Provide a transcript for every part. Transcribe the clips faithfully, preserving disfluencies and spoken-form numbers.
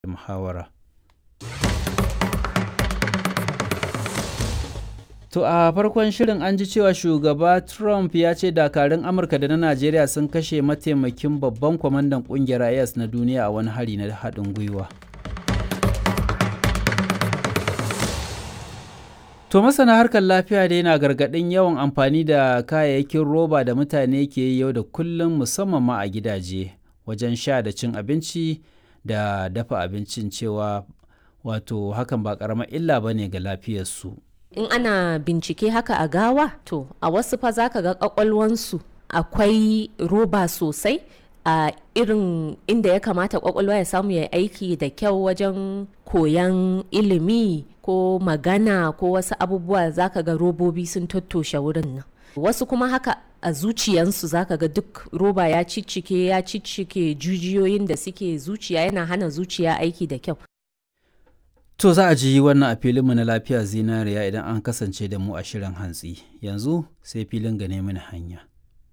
muhawara. To a farkon shirin an ji cewa shugaba Trump ya ce dakarun Amurka da na Najeriya sun kashe mataimakin babban kwamandan kungiyar I S na duniya a wani hari na haɗin gwiwa. To masana harkar lafiya dai na gargaɗin yawan amfani da kayayyakin roba da mutane ke yi yau da kullum musamman ma a gidaje wajen sha da cin abinci da dafa abincin cewa wato hakan ba ƙaramar illa ba ne ga lafiyarsu. In ana bincike haka a gawa to a wasu fa za ka ga ƙwaƙwalwansu akwai roba sosai a irin inda ya kamata ƙwaƙwalwa ya samu ya aiki da kyau wajen koyan ilimi ko magana ko wasu abubuwa za ka ga robobi sun tattoshe wurin nan. Wasu kuma haka a zuciyansu za ka ga duk roba ya ciccike ya ciccike jijiyoyin da suke zuciya, yana hana zuciya aiki da kyau. To za a ji wannan a filinmu na lafiya zinariya idan an kasance da mu a shirin hantsi. Yanzu sai filin gane mini hanya.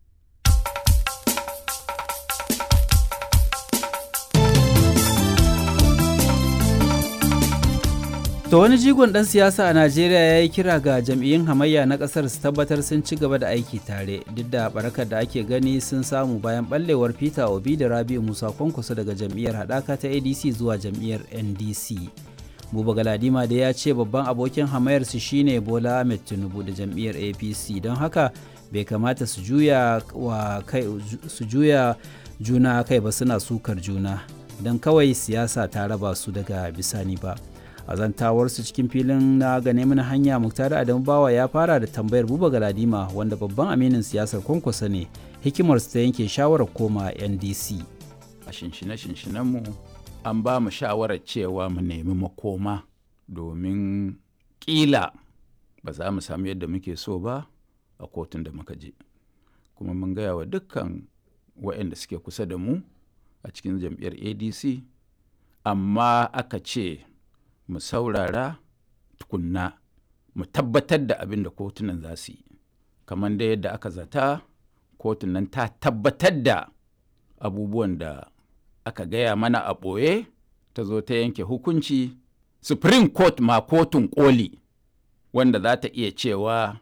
To wani jigon ɗan siyasa a Najeriya ya yi kira ga jam'iyyun hamayya na ƙasar su tabbatar sun ci gaba da aiki tare duk da barakar da ake gani sun samu bayan ɓallewar Peter Obi da Rabi'u Musa Kwankwaso daga jam'iyyar haɗaka ta A D C zuwa jam'iyyar N D C. Buba Galadima da ya ce babban abokin hamayarsu shine Bola Ahmed Tinubu da jam'iyyar A P C, don haka bai kamata su juya wa kai su juya juna kai ba suna sukar juna don kawai siyasa ta raba su daga bisani ba. A zantawarsu cikin filin na gane mana hanya, Muktar Adamu Bawa ya fara da tambayar Buba Galadima wanda babban aminin siyasar Kwankwaso ne, hikimarsu ta yanke shawarar koma N D C. A shinshine-shinshinenmu an ba mu shawarar cewa mu nemi makoma domin ƙila ba za mu samu yadda muke so ba a kotun da muka je, kuma mun gaya wa dukkan waɗanda suke kusa da mu a cikin jam'iyyar A D C, amma aka ce mu saurara tukunna mu tabbatar da abin da kotunan za su yi, kamar da yadda aka zata kotun nan ta tabbatar da abubuwan da aka gaya mana a ɓoye, ta zo ta yanke hukunci. Supreme Court ma kotun koli wanda za ta iya cewa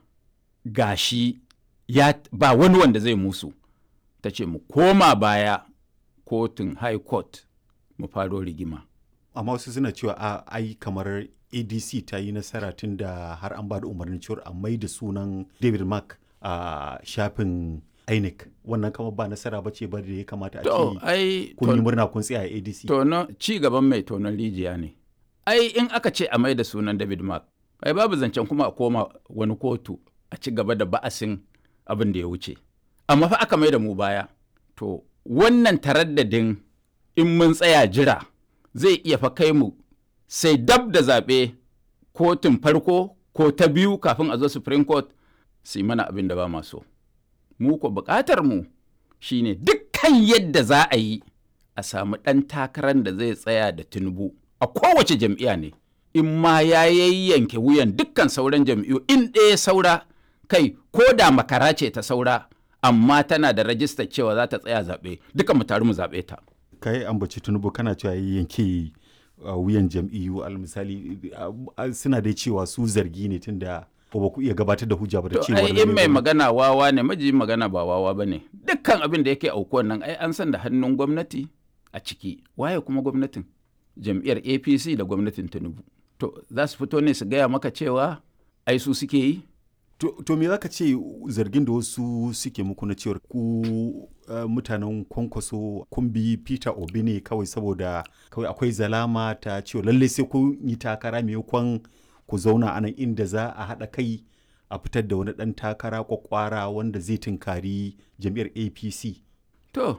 gashi ya ba wani wanda zai musu, ta ce mu koma baya kotun High Court mu faro rigima. Amma wasu suna cewa a ai kamar A D C ta yi nasara tun da har an ba da umarnin cewar a mai da sunan David Mark a shafin I N E C. Wannan kama ba nasara ba ce ba da ya kamata a ce kun yi murna kun tsaya a A D C. Tono ci gaban mai tonon rijiya ne. Ai in aka ce a mai da sunan David Mark, ai babu zancen kuma a koma wani kotu a ci gaba da ba'asin abin da ya wuce. Amma fa aka mai da mu baya. To wannan taraddadin in mun tsaya jira zai iya fa kai mu sai dab da zaɓe kotun farko ko ta biyu kafin a zo Supreme Court su yi mana abin da ba ma so. Mu ko buƙatar mu shine dukkan yadda za a yi a samu ɗan takarar da zai tsaya da Tinubu a kowace jam'iyya ne, in ma ya yayyanke wuyan dukkan sauran jam'iyyu in ɗaya saura, kai ko da makara ce ta saura amma tana da rajistar cewa za ta tsaya zaɓe, duka mu taru mu zaɓe ta. Kai ambaci Tinubu kana cewa yanke wuyan jam'iyyu, al misali suna dai cewa su zargi ne tunda ba ku iya gabatar da hujja ba da cewa in mai magana wawa ne, maji magana ba wawa ba ne. Dukkan abin da yake aukuwan nan ai an san da hannun gwamnati a ciki. Waye kuma gwamnatin? Jam'iyyar A P C da gwamnatin Tinubu. To za su fito ne su gaya maka cewa ai su suke yi? To, to me za ka ce zargin da wasu suke muku na cewar ku uh, mutanen Kwankwaso kun bi Peter Obi ne kawai saboda kawai akwai zalama ta cewa lallai sai kun yi takara maimakon ku zauna a nan inda za a haɗa kai a fitar da wani ɗan takara kwakwara wanda zai tunkari jam'iyyar A P C. To,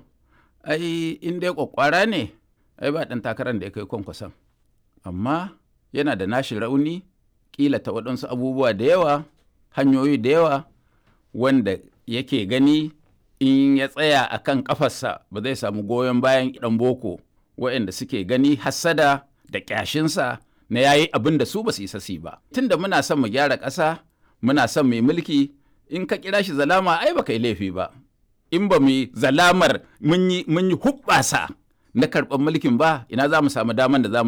ai in dai kwakwara ne, ai ba ɗan takarar da ya kai Kwankwason. Amma yana da nashi rauni, ƙila ta waɗansu abubuwa da yawa, hanyoyi da yawa wanda yake gani in ya tsaya a kan ƙafarsa ba zai samu goyon bayan ɗan boko waɗanda suke gani hassada da ƙyashinsa na yayi abin da su ba su isa su ba. Tunda muna son mu gyara ƙasa, muna son mai mulki, in ka kira shi zalama ai ba kai laifi ba. In ba mu zalamar mun yi hubbasa na karɓar mulkin ba ina za mu samu daman da za mu